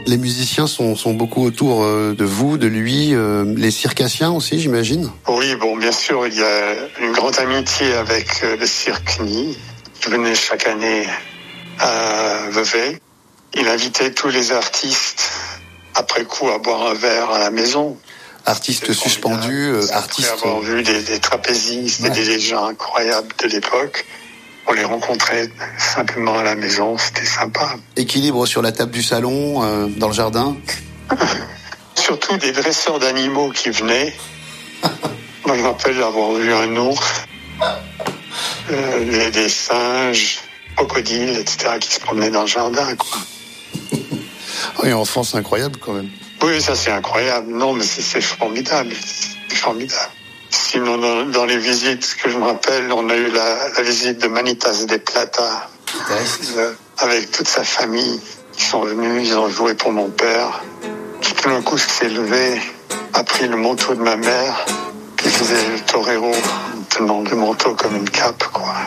Les musiciens sont beaucoup autour de vous, de lui, les circassiens aussi, j'imagine. Oui, bon, bien sûr, il y a une grande amitié avec le cirque Nid, qui venait chaque année à Vevey. Il invitait tous les artistes, après coup, à boire un verre à la maison. Artistes suspendus, artistes... Après avoir vu des trapézistes et des gens incroyables de l'époque, on les rencontrait simplement à la maison, c'était sympa. Équilibre sur la table du salon, dans le jardin. Surtout des dresseurs d'animaux qui venaient. Moi, je me rappelle avoir vu un ours, des singes, crocodiles, etc., qui se promenaient dans le jardin, quoi. Oui, enfant, c'est incroyable quand même. Oui, ça c'est incroyable. Non, mais c'est formidable. C'est formidable. Sinon, dans les visites que je me rappelle, on a eu la visite de Manitas de Plata, avec toute sa famille. Ils sont venus, ils ont joué pour mon père. Tout d'un coup, s'est levé, a pris le manteau de ma mère, qui faisait le torero, tenant le manteau comme une cape, quoi.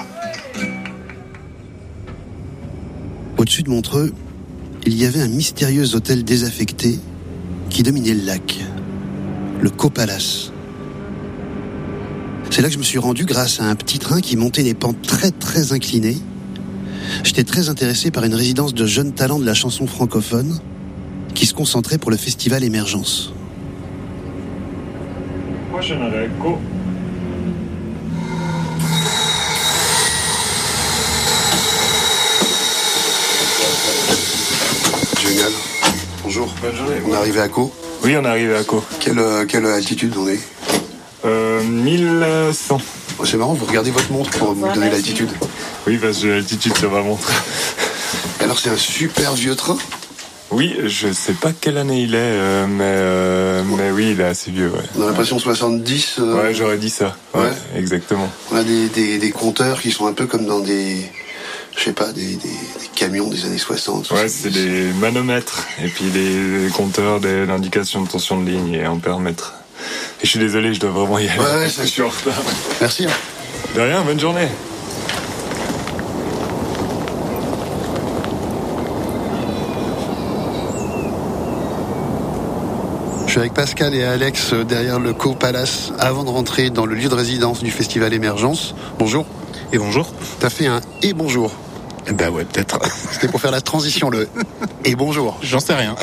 Au-dessus de Montreux, il y avait un mystérieux hôtel désaffecté qui dominait le lac, le Copalace. C'est là que je me suis rendu grâce à un petit train qui montait des pentes très très inclinées. J'étais très intéressé par une résidence de jeunes talents de la chanson francophone qui se concentrait pour le festival Émergence. Prochaine arrêt, go. Génial. Bonjour. Bonne journée. On est arrivé à Caux. Oui, on est arrivé à Caux. Quelle altitude on est 1100. Oh, c'est marrant, vous regardez votre montre pour me donner l'altitude. Oui, parce que j'ai l'altitude sur ma montre. Alors c'est un super vieux train. Oui, je sais pas quelle année il est, mais oui, il est assez vieux, ouais. On a l'impression 70. Ouais, j'aurais dit ça. Ouais, exactement. On a des compteurs qui sont un peu comme dans des... Je sais pas, des camions des années 60. Ouais, c'est des manomètres. Et puis les compteurs d'indication de tension de ligne et ampère-mètre. Et je suis désolé, je dois vraiment y aller. Ouais, je suis en retard. Merci. De rien, bonne journée. Je suis avec Pascal et Alex derrière le Copalace avant de rentrer dans le lieu de résidence du festival Émergence. Bonjour. Et bonjour. T'as fait un « et bonjour ». Bah ouais, peut-être. C'était pour faire la transition, le « et bonjour ». J'en sais rien.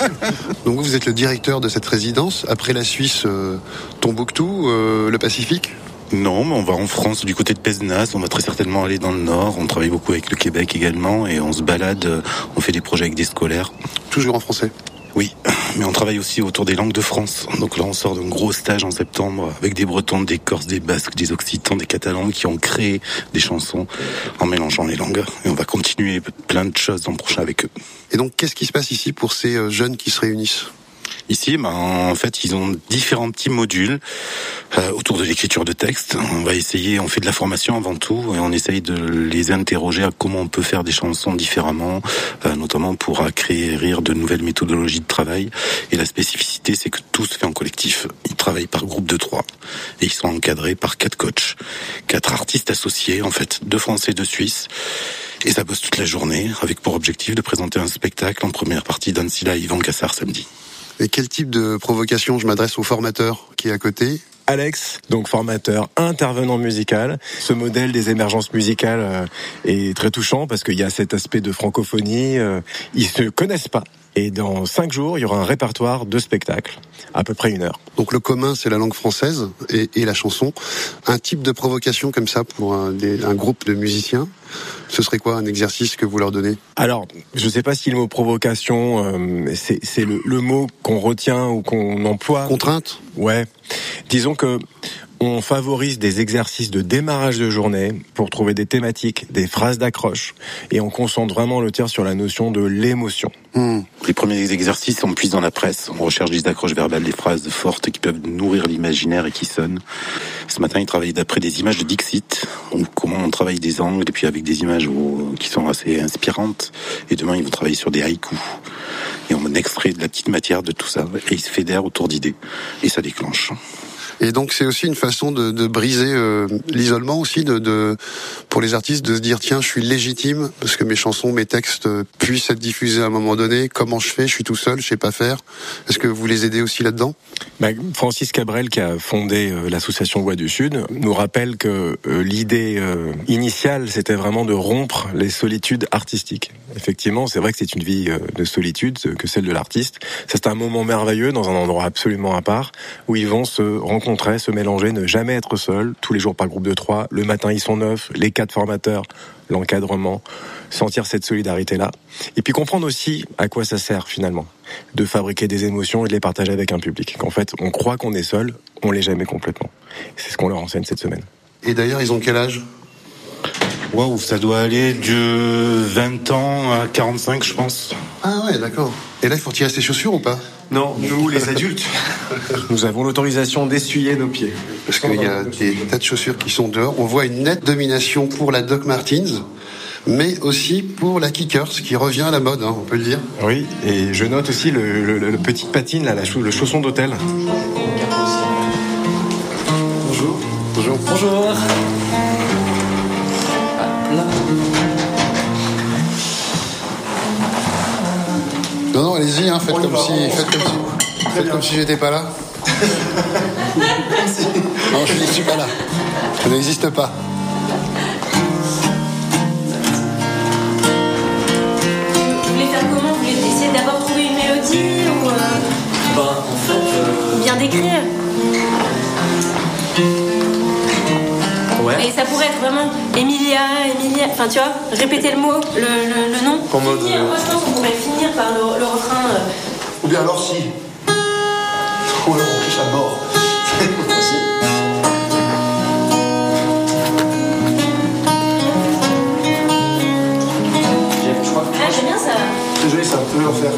Donc vous êtes le directeur de cette résidence. Après la Suisse, Tombouctou, le Pacifique ? Non, mais on va en France, du côté de Pézenas. On va très certainement aller dans le Nord. On travaille beaucoup avec le Québec également. Et on se balade, on fait des projets avec des scolaires. Toujours en français ? Oui, mais on travaille aussi autour des langues de France. Donc là, on sort d'un gros stage en septembre avec des Bretons, des Corses, des Basques, des Occitans, des Catalans qui ont créé des chansons en mélangeant les langues. Et on va continuer plein de choses l'an prochain avec eux. Et donc, qu'est-ce qui se passe ici pour ces jeunes qui se réunissent ? Ici, en fait, ils ont différents petits modules autour de l'écriture de texte. On fait de la formation avant tout, et on essaye de les interroger à comment on peut faire des chansons différemment, notamment pour acquérir de nouvelles méthodologies de travail. Et la spécificité, c'est que tout se fait en collectif. Ils travaillent par groupe de 3, et ils sont encadrés par 4 coachs, 4 artistes associés, en fait, 2 Français, 2 Suisses. Et ça bosse toute la journée, avec pour objectif de présenter un spectacle en première partie d'Ancilla Yvan Cassard samedi. Et quel type de provocation je m'adresse au formateur qui est à côté ? Alex, donc formateur, intervenant musical. Ce modèle des émergences musicales est très touchant parce qu'il y a cet aspect de francophonie. Ils se connaissent pas. Et dans 5 jours, il y aura un répertoire de spectacles, à peu près 1 heure. Donc le commun, c'est la langue française et la chanson. Un type de provocation comme ça pour un groupe de musiciens, ce serait quoi un exercice que vous leur donnez ? Alors, je ne sais pas si le mot provocation, c'est le mot qu'on retient ou qu'on emploie. Contrainte ? Ouais. Disons que on favorise des exercices de démarrage de journée pour trouver des thématiques, des phrases d'accroche, et on concentre vraiment le tir sur la notion de l'émotion. Les premiers exercices, on puise dans la presse, on recherche des accroches verbales, des phrases fortes qui peuvent nourrir l'imaginaire et qui sonnent. Ce matin, ils travaillent d'après des images de Dixit, comment on travaille des angles, et puis avec des images qui sont assez inspirantes. Et demain, ils vont travailler sur des haïkus. Et on extrait de la petite matière de tout ça, et ils se fédèrent autour d'idées, et ça déclenche. Et donc c'est aussi une façon de briser l'isolement aussi, pour les artistes de se dire tiens, je suis légitime parce que mes chansons, mes textes puissent être diffusés à un moment donné. Comment je fais ? Je suis tout seul, je sais pas faire. Est-ce que vous les aidez aussi là-dedans ? Francis Cabrel, qui a fondé l'association Voix du Sud, nous rappelle que l'idée initiale, c'était vraiment de rompre les solitudes artistiques. Effectivement, c'est vrai que c'est une vie de solitude que celle de l'artiste. C'est un moment merveilleux dans un endroit absolument à part où ils vont se rencontrer, se mélanger, ne jamais être seuls, tous les jours par groupe de 3. Le matin, ils sont 9, les 4 formateurs, l'encadrement, sentir cette solidarité-là. Et puis comprendre aussi à quoi ça sert finalement, de fabriquer des émotions et de les partager avec un public. Qu'en fait, on croit qu'on est seul, on l'est jamais complètement. C'est ce qu'on leur enseigne cette semaine. Et d'ailleurs, ils ont quel âge ? Waouh, ça doit aller de 20 ans à 45, je pense. Ah ouais, d'accord. Et là, il faut retirer ses chaussures ou pas ? Non, nous, les adultes, nous avons l'autorisation d'essuyer nos pieds. Parce qu'il y a des tas de chaussures qui sont dehors. On voit une nette domination pour la Doc Martens, mais aussi pour la Kickers, qui revient à la mode, on peut le dire. Oui, et je note aussi le petit patine, là, le chausson d'hôtel. Bonjour. Bonjour. Bonjour. Là. Non, allez-y, faites comme si j'étais pas là. Non, je ne suis pas là. Je n'existe pas. Vous voulez faire comment ? Vous voulez essayer d'abord trouver une mélodie ou En fait... bien d'écrire ? Ouais. Et ça pourrait être vraiment Emilia, enfin tu vois, répéter le mot, le nom. En mode... Moi je pense qu'on pourrait finir par le refrain. Ou bien alors si... Ou alors on touche à mort. Aussi. Je crois que... Ah j'aime bien ça. Désolé, c'est un peu l'enfer.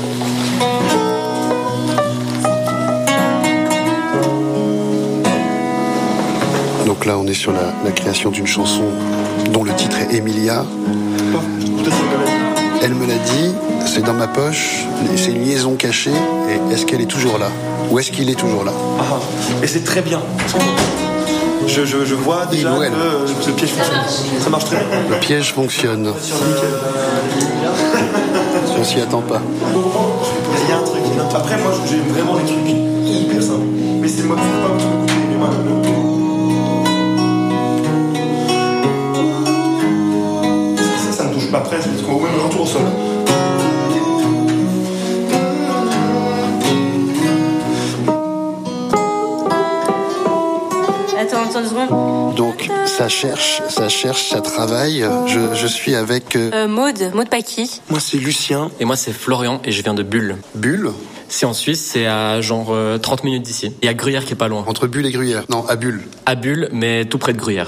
Donc là, on est sur la création d'une chanson dont le titre est Emilia. Elle me l'a dit, c'est dans ma poche, c'est une liaison cachée, et est-ce qu'elle est toujours là ? Ou est-ce qu'il est toujours là ? Ah, et c'est très bien. Je vois déjà que le piège fonctionne. Ça marche très bien. Le piège fonctionne. On s'y attend pas. Il y a un truc. Après, moi, j'aime vraiment les trucs hyper simples. Mais c'est moi qui ne pas beaucoup couper. Mais moi, ça ne touche pas presque, parce qu'on voit même le retour au sol. Attends 2 secondes. Donc, ça cherche, ça travaille. Je suis avec... Maud Paki. Moi, c'est Lucien. Et moi, c'est Florian et je viens de Bulle. Bulle ? C'est en Suisse, c'est à genre 30 minutes d'ici. Il y a Gruyère qui est pas loin. Entre Bulle et Gruyère. Non, à Bulle. À Bulle, mais tout près de Gruyère.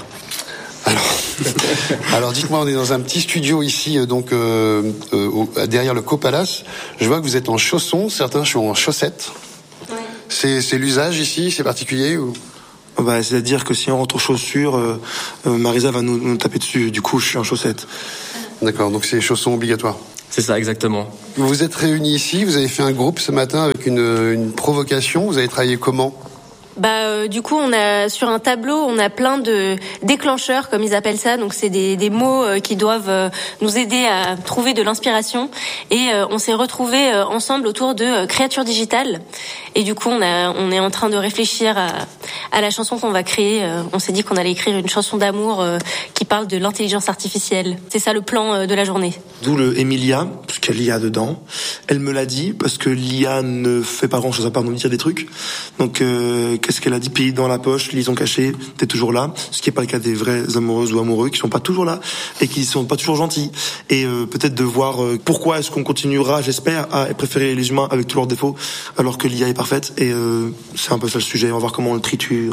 Alors dites-moi, on est dans un petit studio ici, derrière le Copalace. Je vois que vous êtes en chaussons, certains sont en chaussettes. Ouais. C'est l'usage ici, c'est particulier ou... C'est-à-dire que si on rentre aux chaussures, Marisa va nous taper dessus. Du coup, je suis en chaussettes. D'accord, donc c'est chaussons obligatoires. C'est ça, exactement. Vous vous êtes réunis ici, vous avez fait un groupe ce matin avec une provocation. Vous avez travaillé comment ? Du coup, on a sur un tableau, on a plein de déclencheurs, comme ils appellent ça. Donc, c'est des mots qui doivent nous aider à trouver de l'inspiration. Et on s'est retrouvés ensemble autour de créatures digitales. Et du coup, on est en train de réfléchir à la chanson qu'on va créer. On s'est dit qu'on allait écrire une chanson d'amour qui parle de l'intelligence artificielle. C'est ça le plan de la journée. D'où le Emilia, parce qu'il y a l'IA dedans. Elle me l'a dit, parce que l'IA ne fait pas grand-chose à part nous dire des trucs. Donc, qu'est-ce qu'elle a dit? Pays dans la poche, liaison cachée, t'es toujours là. Ce qui n'est pas le cas des vraies amoureuses ou amoureux qui sont pas toujours là et qui sont pas toujours gentils. Et peut-être de voir pourquoi est-ce qu'on continuera, j'espère, à préférer les humains avec tous leurs défauts alors que l'IA est parfaite. Et c'est un peu ça le sujet. On va voir comment on le triture.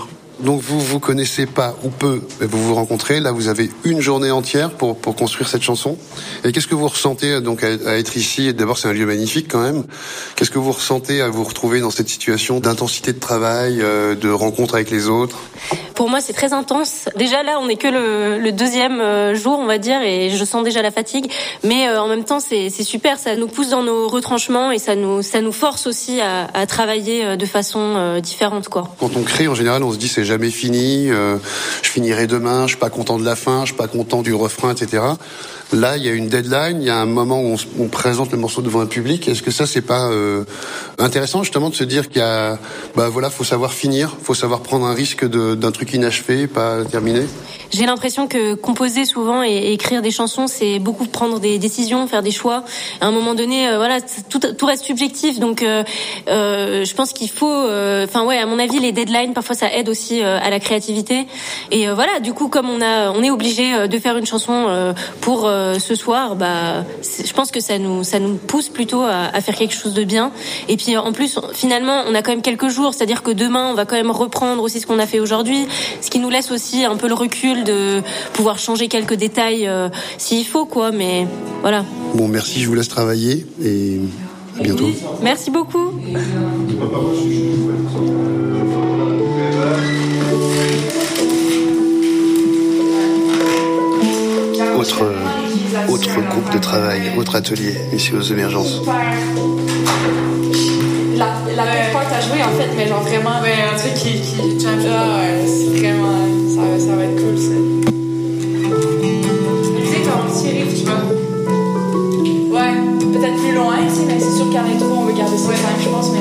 Donc vous connaissez pas ou peu, mais vous vous rencontrez. Là, vous avez une journée entière pour construire cette chanson. Et qu'est-ce que vous ressentez donc à être ici? D'abord, c'est un lieu magnifique quand même. Qu'est-ce que vous ressentez à vous retrouver dans cette situation d'intensité de travail, de rencontre avec les autres? Pour moi, c'est très intense. Déjà là, on n'est que le deuxième jour, on va dire, et je sens déjà la fatigue. Mais en même temps, c'est super. Ça nous pousse dans nos retranchements et ça nous force aussi à travailler de façon différente, quoi. Quand on crée, en général, on se dit c'est jamais fini. Je finirai demain. Je suis pas content de la fin. Je suis pas content du refrain, etc. Là, il y a une deadline, il y a un moment où on présente le morceau devant un public. Est-ce que ça, c'est pas intéressant justement de se dire qu'il y a, faut savoir finir, faut savoir prendre un risque d'un truc inachevé, pas terminé. J'ai l'impression que composer souvent et écrire des chansons, c'est beaucoup prendre des décisions, faire des choix. À un moment donné, tout reste subjectif. Donc, je pense qu'il faut, à mon avis, les deadlines, parfois, ça aide aussi à la créativité. Et du coup, comme on est obligé de faire une chanson pour ce soir, je pense que ça nous pousse plutôt à faire quelque chose de bien. Et puis, en plus, finalement, on a quand même quelques jours. C'est-à-dire que demain, on va quand même reprendre aussi ce qu'on a fait aujourd'hui, ce qui nous laisse aussi un peu le recul de pouvoir changer quelques détails s'il faut, quoi. Mais voilà. Bon, merci, je vous laisse travailler et à bientôt. Merci beaucoup. Autre groupe de travail, autre atelier ici aux Émergences. La meilleure part à jouer en fait, mais genre vraiment. Ouais, un truc qui change. C'est vraiment. Ça va être cool ça. Musique en petit riff, tu vois. Ouais, peut-être plus loin ici, mais c'est sûr qu'en intro on veut garder ça, je pense. Mais